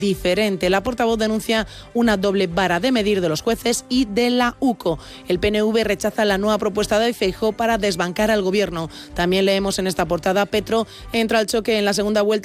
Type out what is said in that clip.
diferente. La portavoz denuncia una doble vara de medir de los jueces y de la UCO. El PNV rechaza la nueva propuesta de Feijóo para desbancar al gobierno. También leemos en esta portada: Petro entra al choque en la segunda vuelta